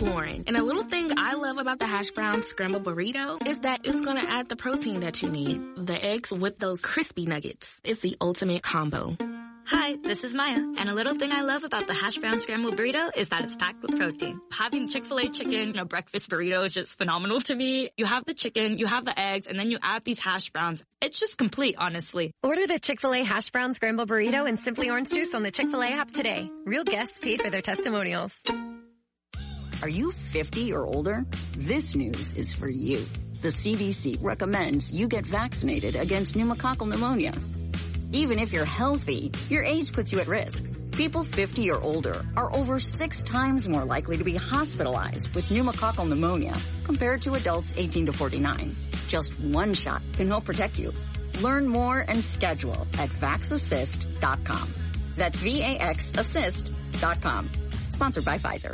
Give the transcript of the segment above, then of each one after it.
Lauren. And a little thing I love about the hash brown scrambled burrito is that it's going to add the protein that you need. The eggs with those crispy nuggets. It's the ultimate combo. Hi, this is Maya, and a little thing I love about the hash brown scrambled burrito is that it's packed with protein. Having Chick-fil-A chicken, breakfast burrito is just phenomenal to me. You have the chicken, you have the eggs, and then you add these hash browns. It's just complete, honestly. Order the Chick-fil-A hash brown scrambled burrito and Simply Orange Juice on the Chick-fil-A app today. Real guests paid for their testimonials. Are you 50 or older? This news is for you. The CDC recommends you get vaccinated against pneumococcal pneumonia. Even if you're healthy, your age puts you at risk. People 50 or older are over 6 times more likely to be hospitalized with pneumococcal pneumonia compared to adults 18 to 49. Just one shot can help protect you. Learn more and schedule at VaxAssist.com. That's VaxAssist.com. Sponsored by Pfizer.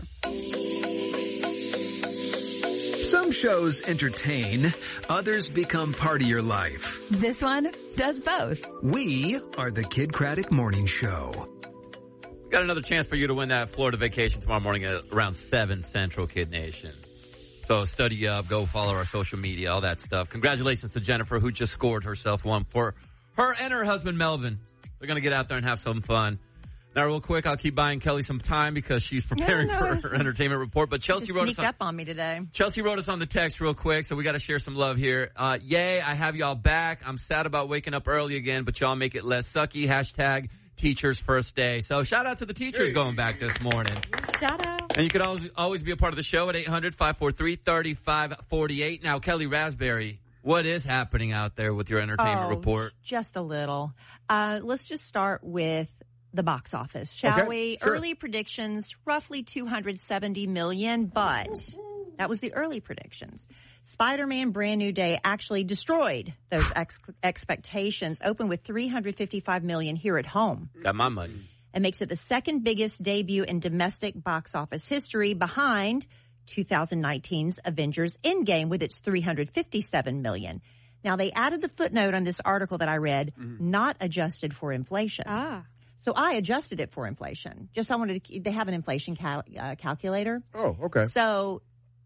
Some shows entertain, others become part of your life. This one does both. We are the Kid Craddock Morning Show. Got another chance for you to win that Florida vacation tomorrow morning at around 7 Central, Kid Nation. So study up, go follow our social media, all that stuff. Congratulations to Jennifer, who just scored herself one for her and her husband, Melvin. They're going to get out there and have some fun. Now, real quick, I'll keep buying Kelly some time because she's preparing for her entertainment report. But Chelsea wrote us up on me today. Chelsea wrote us on the text real quick, so we got to share some love here. Yay, I have y'all back. I'm sad about waking up early again, but y'all make it less sucky. Hashtag teacher's first day. So shout out to the teachers going back this morning. Shout out. And you can always be a part of the show at 800-543-3548. Now, Kelly Raspberry, what is happening out there with your entertainment report? Just a little. Let's just start with the box office, shall we? Sure. Early predictions, roughly $270 million, but that was the early predictions. Spider-Man Brand New Day actually destroyed those expectations, opened with $355 million here at home. Got my money. It makes it the second biggest debut in domestic box office history behind 2019's Avengers Endgame with its $357 million. Now, they added the footnote on this article that I read, not adjusted for inflation. So I adjusted it for inflation. They have an inflation calculator. Oh, okay. So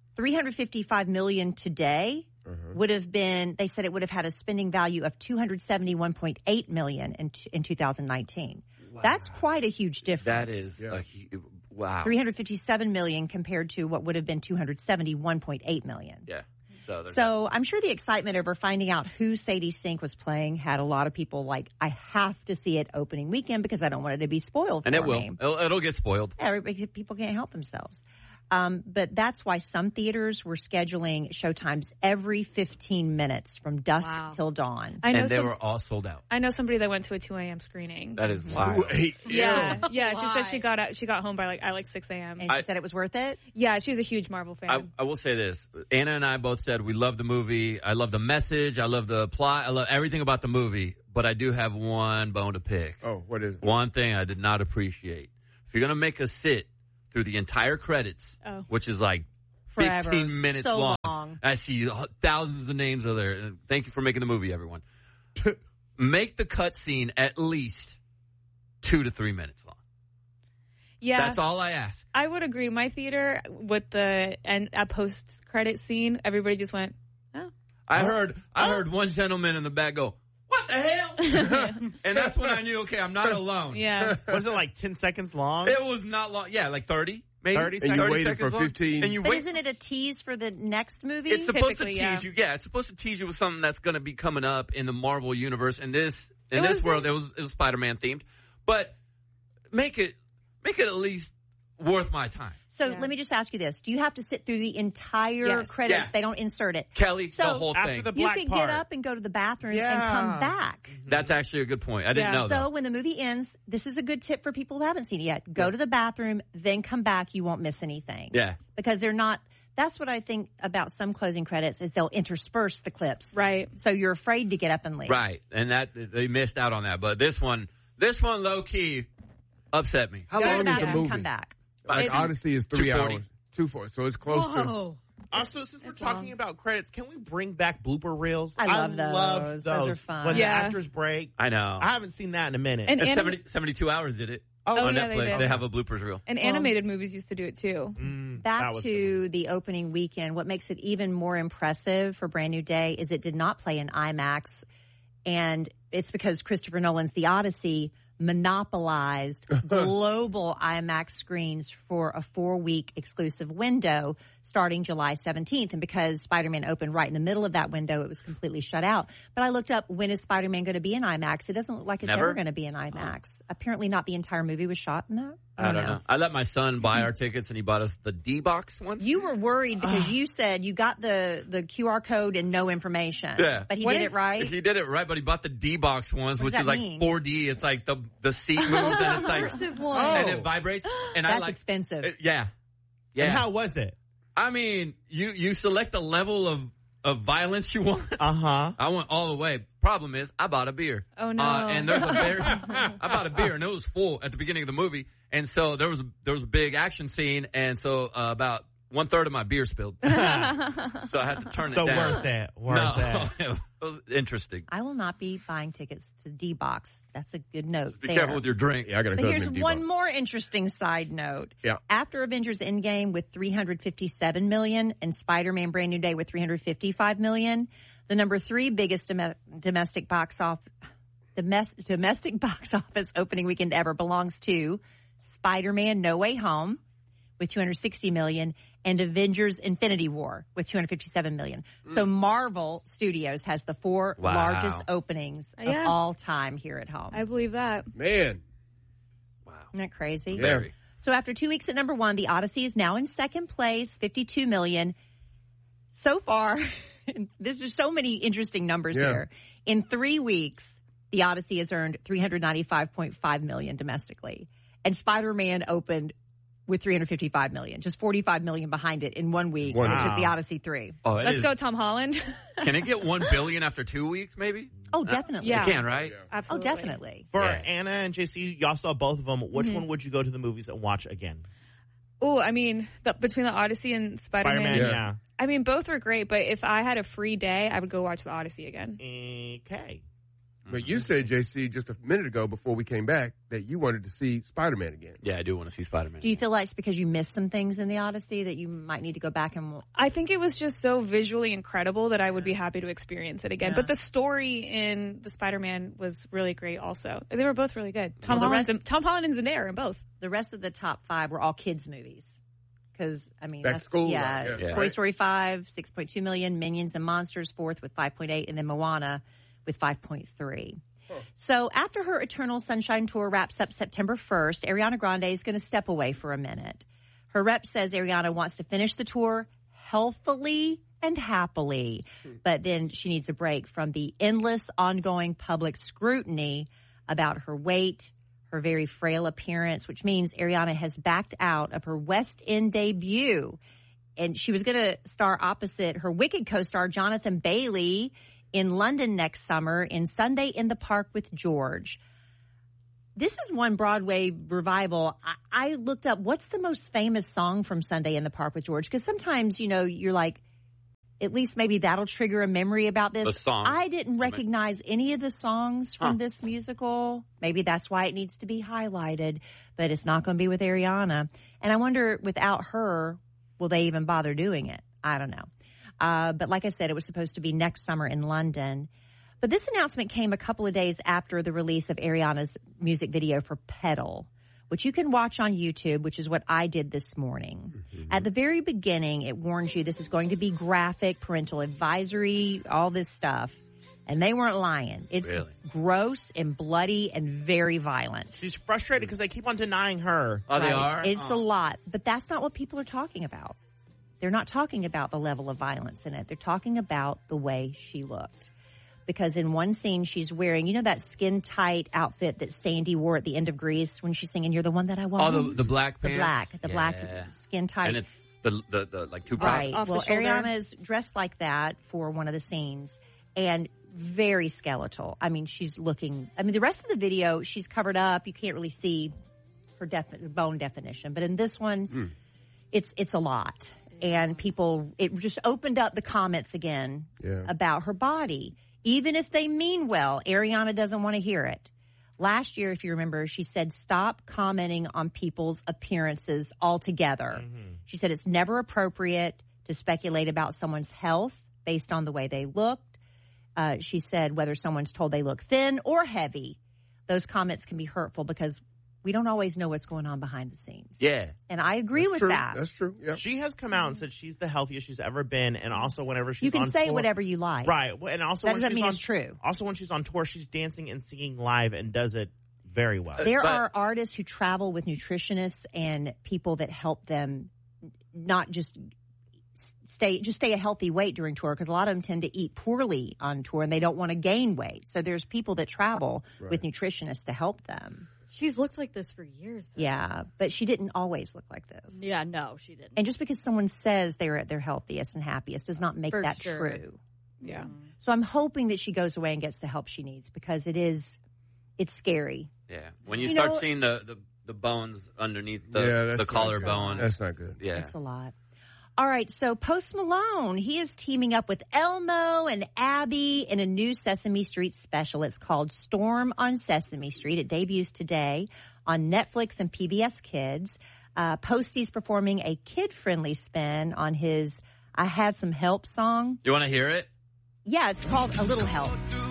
$355 million today would have been, they said it would have had a spending value of $271.8 million in 2019. Wow. That's quite a huge difference. That is wow. $357 million compared to what would have been $271.8 million. Yeah. So I'm sure the excitement over finding out who Sadie Sink was playing had a lot of people like, I have to see it opening weekend because I don't want it to be spoiled and for it will. me. It'll get spoiled. People can't help themselves. But that's why some theaters were scheduling showtimes every 15 minutes from dusk till dawn. And they were all sold out. I know somebody that went to a 2 a.m. screening. That is wild. Yeah. She said she got home by like 6 a.m. And she said it was worth it? Yeah, she's a huge Marvel fan. I will say this. Anna and I both said we love the movie. I love the message. I love the plot. I love everything about the movie. But I do have one bone to pick. Oh, what is it? One thing I did not appreciate. If you're going to make us sit through the entire credits, which is like Forever. 15 minutes So long. I see thousands of names of there. Thank you for making the movie, everyone. Make the cutscene at least 2 to 3 minutes long. Yeah. That's all I ask. I would agree. My theater, with the post-credit scene, everybody just went, oh. I heard one gentleman in the back go, what the hell? And that's when I knew, okay, I'm not alone. Yeah. Was it like 10 seconds long? It was not long. Yeah, like 30. Maybe 30 seconds. And you waited for 15. And you But isn't it a tease for the next movie? It's supposed to tease you. Yeah, it's supposed to tease you with something that's going to be coming up in the Marvel universe. In this world, it was Spider-Man themed. But make it at least worth my time. So let me just ask you this. Do you have to sit through the entire credits? Yeah. They don't insert it. Kelly, the whole thing. After the black you can part. get up and go to the bathroom and come back. That's actually a good point. I didn't know that. So when the movie ends, this is a good tip for people who haven't seen it yet. Go to the bathroom, then come back. You won't miss anything. Yeah. Because they're not. That's what I think about some closing credits is they'll intersperse the clips. Right. So you're afraid to get up and leave. Right. And that they missed out on that. But this one low key upset me. How Go to long the is the bathroom, movie? come back. Like Odyssey is 3 240. hours. 240. So it's close to. Also, since we're talking about credits, can we bring back blooper reels? I love those. Those are fun. When Yeah. the actors break. I know. I haven't seen that in a minute. And And 72 Hours did it. Oh, on yeah, Netflix. they did. They have a bloopers reel. And animated movies used to do it too. back to the opening weekend, what makes it even more impressive for Brand New Day is it did not play in IMAX. And it's because Christopher Nolan's The Odyssey monopolized global IMAX screens for a 4-week exclusive window starting July 17th. And because Spider-Man opened right in the middle of that window, it was completely shut out. But I looked up, when is Spider-Man going to be in IMAX? It doesn't look like it's ever going to be in IMAX. Apparently not the entire movie was shot in that. I don't know. I let my son buy our tickets, and he bought us the D-Box ones. You were worried because you said you got the QR code and no information. Yeah. But he did it right? He did it right, but he bought the D-Box ones, which is like mean? 4D. It's like the seat moves and it's like... Immersive one. And it vibrates. And That's expensive. Yeah. And how was it? I mean, you select the level of violence you want. Uh-huh. I went all the way. Problem is, I bought a beer. Oh, no. And there's I bought a beer, and it was full at the beginning of the movie. And so there was a big action scene, and so about 1/3 of my beer spilled. So I had to turn it down. So worth it. Worth it. It was interesting. I will not be buying tickets to D-Box. That's a good note. Be careful with your drink. Yeah, I gotta But go here's to D-Box. one more interesting side note. Yeah. After Avengers Endgame with $357 million and Spider-Man Brand New Day with $355 million, the number 3 biggest domestic box office opening weekend ever belongs to Spider-Man No Way Home with $260 million and Avengers Infinity War with $257 million. So Marvel Studios has the 4 largest openings of all time here at home. I believe that. Man. Wow. Isn't that crazy? Yeah. Very. So after 2 weeks at number 1, The Odyssey is now in second place, $52 million. So far, there's so many interesting numbers here. In 3 weeks, The Odyssey has earned $395.5 million domestically. And Spider-Man opened with $355 million, just $45 million behind it in 1 week. And it took The Odyssey 3. Oh, Let's go, Tom Holland. Can it get $1 billion after 2 weeks, maybe? Oh, definitely. Yeah. It can, right? Absolutely. Oh, definitely. For Anna and JC, y'all saw both of them. Which one would you go to the movies and watch again? Oh, I mean, between The Odyssey and Spider-Man. Yeah. I mean, both were great, but if I had a free day, I would go watch The Odyssey again. Okay. But you said, JC, just a minute ago before we came back that you wanted to see Spider-Man again. Yeah, I do want to see Spider-Man. Do you feel like it's because you missed some things in The Odyssey that you might need to go back and... I think it was just so visually incredible that I would be happy to experience it again. Yeah. But the story in the Spider-Man was really great also. They were both really good. Tom Well, Holland and Zendaya in both. The rest of the top 5 were all kids' movies. Because, I mean, Back to school, yeah, right? Yeah. Toy Story 5, 6.2 million, Minions and Monsters, 4th with 5.8, and then Moana with 5.3. So after her Eternal Sunshine Tour wraps up September 1st, Ariana Grande is going to step away for a minute. Her rep says Ariana wants to finish the tour healthily and happily, but then she needs a break from the endless ongoing public scrutiny about her weight, her very frail appearance, which means Ariana has backed out of her West End debut. And she was going to star opposite her Wicked co-star Jonathan Bailey in London next summer in Sunday in the Park with George. This is one Broadway revival. I looked up what's the most famous song from Sunday in the Park with George, because sometimes, you know, you're like, at least maybe that'll trigger a memory about this. The song. I didn't recognize any of the songs from this musical. Maybe that's why it needs to be highlighted, but it's not going to be with Ariana. And I wonder, without her, will they even bother doing it? I don't know. But like I said, it was supposed to be next summer in London. But this announcement came a couple of days after the release of Ariana's music video for Pedal, which you can watch on YouTube, which is what I did this morning. At the very beginning, it warns you this is going to be graphic, parental advisory, all this stuff. And they weren't lying. It's gross and bloody and very violent. She's frustrated because they keep on denying her. Oh, they are? It's a lot. But that's not what people are talking about. They're not talking about the level of violence in it. They're talking about the way she looked. Because in one scene, she's wearing, you know, that skin-tight outfit that Sandy wore at the end of Grease when she's singing, "You're the one that I want." Oh, the black pants? The black skin-tight. And it's the like two right. off Well, the shoulder. Ariana's dressed like that for one of the scenes. And very skeletal. I mean, she's looking, the rest of the video, she's covered up. You can't really see her bone definition. But in this one, it's a lot. And it just opened up the comments again about her body. Even if they mean well, Ariana doesn't want to hear it. Last year, if you remember, she said, stop commenting on people's appearances altogether. She said it's never appropriate to speculate about someone's health based on the way they looked. She said whether someone's told they look thin or heavy, those comments can be hurtful because we don't always know what's going on behind the scenes. Yeah. And I agree with that. That's true. Yeah. She has come out and said she's the healthiest she's ever been, and also whenever she's You can on say tour, whatever you like. right? And also That when doesn't she's mean on, it's true. Also, when she's on tour, she's dancing and singing live and does it very well. There are artists who travel with nutritionists and people that help them not just stay a healthy weight during tour, because a lot of them tend to eat poorly on tour and they don't want to gain weight. So there's people that travel with nutritionists to help them. She's looked like this for years, though. Yeah, but she didn't always look like this. Yeah, no, she didn't. And just because someone says they're at their healthiest and happiest does not make For that sure. true. Yeah. So I'm hoping that she goes away and gets the help she needs, because it's scary. Yeah. When you You start know- seeing the bones underneath Yeah, the that's collarbone. That's not good. Yeah. That's a lot. All right, so Post Malone, he is teaming up with Elmo and Abby in a new Sesame Street special. It's called Storm on Sesame Street. It debuts today on Netflix and PBS Kids. Posty's performing a kid-friendly spin on his I Had Some Help song. You want to hear it? Yeah, it's called A Little Help.